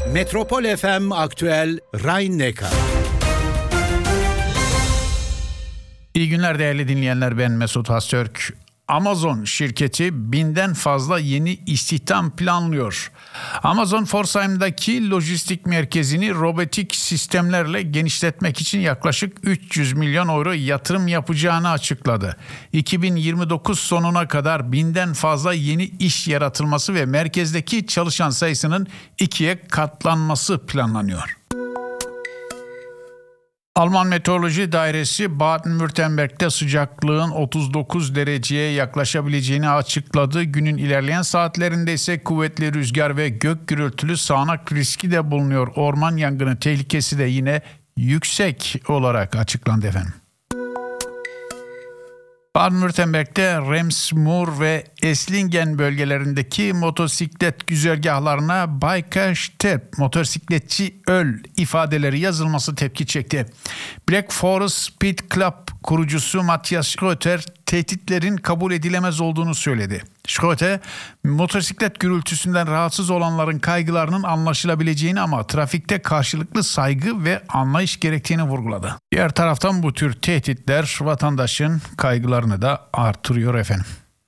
Metropol FM Aktüel Rhein-Neckar. İyi günler değerli dinleyenler, ben Mesut Hastürk. Amazon şirketi 1000'den fazla yeni istihdam planlıyor. Amazon Pforzheim'daki lojistik merkezini robotik sistemlerle genişletmek için yaklaşık 300 milyon euro yatırım yapacağını açıkladı. 2029 sonuna kadar 1000'den fazla yeni iş yaratılması ve merkezdeki çalışan sayısının 2'ye katlanması planlanıyor. Alman Meteoroloji Dairesi Baden-Württemberg'de sıcaklığın 39 dereceye yaklaşabileceğini açıkladı. Günün ilerleyen saatlerinde ise kuvvetli rüzgar ve gök gürültülü sağanak riski de bulunuyor. Orman yangını tehlikesi de yine yüksek olarak açıklandı efendim. Baden-Württemberg'de Rems-Mur ve Esslingen bölgelerindeki motosiklet güzergahlarına Biker stirb, motosikletçi öl ifadeleri yazılması tepki çekti. Black Forest Speed Club kurucusu Matthias Schröter tehditlerin kabul edilemez olduğunu söyledi. Schröter, motosiklet gürültüsünden rahatsız olanların kaygılarının anlaşılabileceğini ama trafikte karşılıklı saygı ve anlayış gerektiğini vurguladı. Diğer taraftan bu tür tehditler vatandaşın kaygılarını da artırıyor efendim.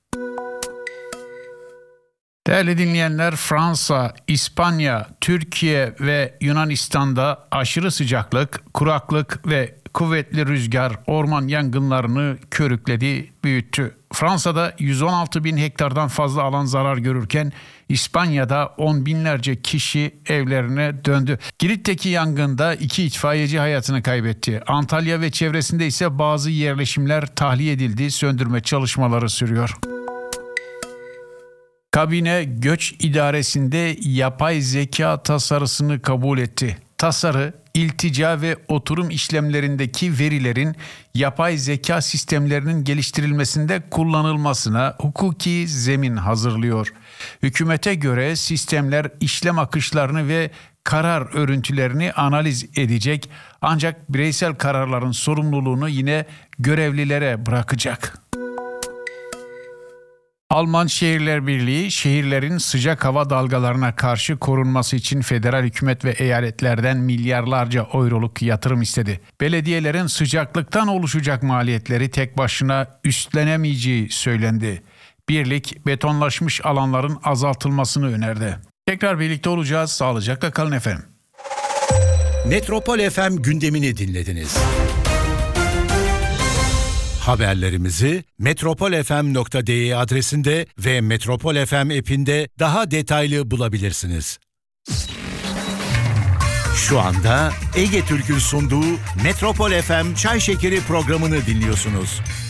Değerli dinleyenler, Fransa, İspanya, Türkiye ve Yunanistan'da aşırı sıcaklık, kuraklık ve kuvvetli rüzgar orman yangınlarını körükledi, büyüttü. Fransa'da 116 bin hektardan fazla alan zarar görürken İspanya'da 10 binlerce kişi evlerine döndü. Girit'teki yangında 2 itfaiyeci hayatını kaybetti. Antalya ve çevresinde ise bazı yerleşimler tahliye edildi. Söndürme çalışmaları sürüyor. Kabine Göç İdaresi'nde yapay zeka tasarısını kabul etti. Tasarı, iltica ve oturum işlemlerindeki verilerin yapay zeka sistemlerinin geliştirilmesinde kullanılmasına hukuki zemin hazırlıyor. Hükümete göre sistemler işlem akışlarını ve karar örüntülerini analiz edecek, ancak bireysel kararların sorumluluğunu yine görevlilere bırakacak. Alman Şehirler Birliği, şehirlerin sıcak hava dalgalarına karşı korunması için federal hükümet ve eyaletlerden milyarlarca euroluk yatırım istedi. Belediyelerin sıcaklıktan oluşacak maliyetleri tek başına üstlenemeyeceği söylendi. Birlik, betonlaşmış alanların azaltılmasını önerdi. Tekrar birlikte olacağız. Sağlıcakla kalın efendim. Metropol FM gündemini dinlediniz. Haberlerimizi metropolfm.de adresinde ve Metropol FM app'inde daha detaylı bulabilirsiniz. Şu anda Ege Türk'ün sunduğu Metropol FM Çay Şekeri programını dinliyorsunuz.